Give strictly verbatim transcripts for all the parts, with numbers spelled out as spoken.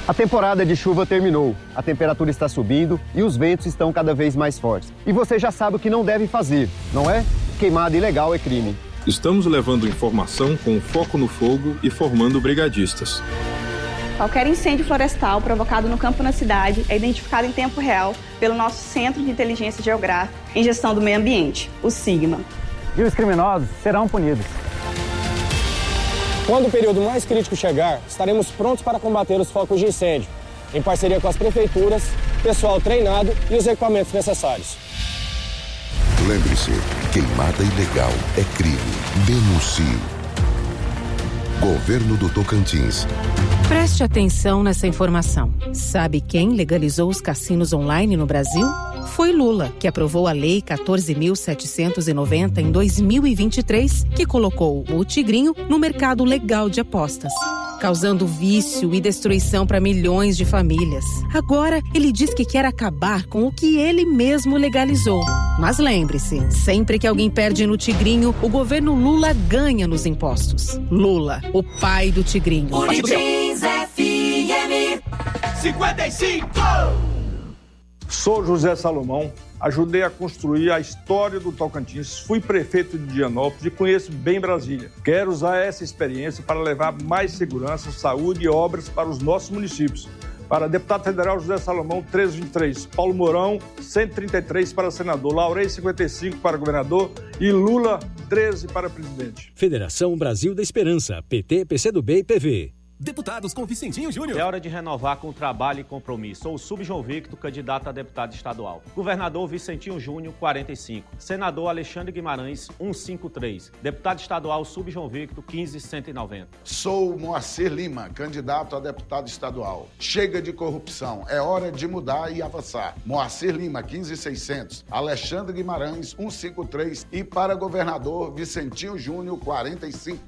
A temporada de chuva terminou, a temperatura está subindo e os ventos estão cada vez mais fortes. E você já sabe o que não deve fazer, não é? Queimada ilegal é crime. Estamos levando informação com foco no fogo e formando brigadistas. Qualquer incêndio florestal provocado no campo ou na cidade é identificado em tempo real pelo nosso Centro de Inteligência Geográfica em Gestão do Meio Ambiente, o SIGMA. E os criminosos serão punidos. Quando o período mais crítico chegar, estaremos prontos para combater os focos de incêndio, em parceria com as prefeituras, pessoal treinado e os equipamentos necessários. Lembre-se, queimada ilegal é crime. Denuncie. Governo do Tocantins. Preste atenção nessa informação. Sabe quem legalizou os cassinos online no Brasil? Foi Lula, que aprovou a Lei quatorze mil setecentos e noventa em dois mil e vinte e três, que colocou o tigrinho no mercado legal de apostas, causando vício e destruição para milhões de famílias. Agora, ele diz que quer acabar com o que ele mesmo legalizou. Mas lembre-se, sempre que alguém perde no tigrinho, o governo Lula ganha nos impostos. Lula, o pai do tigrinho. Unidins F M cinquenta e cinco. Sou José Salomão, ajudei a construir a história do Tocantins, fui prefeito de Dianópolis e conheço bem Brasília. Quero usar essa experiência para levar mais segurança, saúde e obras para os nossos municípios. Para deputado federal, José Salomão, trezentos e vinte e três. Paulo Mourão, cento e trinta e três para senador. Laurei, cinquenta e cinco para governador. E Lula, treze para presidente. Federação Brasil da Esperança, P T, P C do B e P V. Deputados com Vicentinho Júnior. É hora de renovar com trabalho e compromisso. Sou o Sub-João Victor, candidato a deputado estadual. Governador Vicentinho Júnior, quarenta e cinco. Senador Alexandre Guimarães, cento e cinquenta e três. Deputado estadual Sub-João Victor, quinze mil cento e noventa. Sou Moacir Lima, candidato a deputado estadual. Chega de corrupção. É hora de mudar e avançar. Moacir Lima, quinze mil e seiscentos. Alexandre Guimarães, cento e cinquenta e três. E para governador Vicentinho Júnior, quarenta e cinco.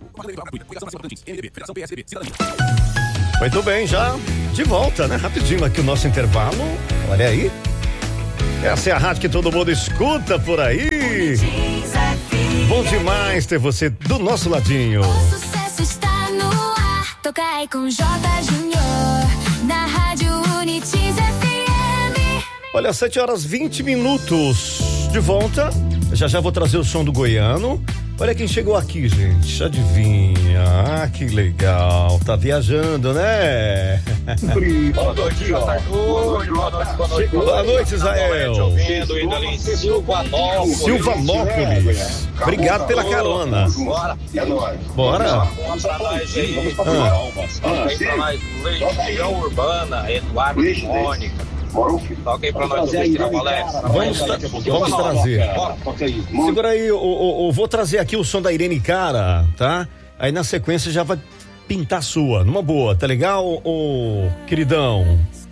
Muito bem, já de volta, né? Rapidinho aqui o nosso intervalo. Olha aí. Essa é a rádio que todo mundo escuta por aí. Bom demais ter você do nosso ladinho. O sucesso está no ar. Toca aí com J Júnior na rádio Unidins F M. Olha, sete horas e vinte minutos de volta. Já já vou trazer o som do goiano. Olha quem chegou aqui, gente. Adivinha? Ah, que legal. Tá viajando, né? Boa noite, Jota Júnior. Boa noite, boa noite. Boa noite, Israel. Ouvindo, indo ali em Silvanópolis. Silvanópolis. Obrigado pela carona. Bora. É nóis. Bora. Vamos pra nós aí. Vamos pra nós. Legião Urbana, Eduardo e Mônica. Toca aí pra nós do Festival Alex. Vamos, tra- vamos trazer. Segura aí, eu, eu, eu vou trazer aqui o som da Irene Cara, tá? Aí na sequência já vai pintar a sua, numa boa, tá legal, ô, ô queridão?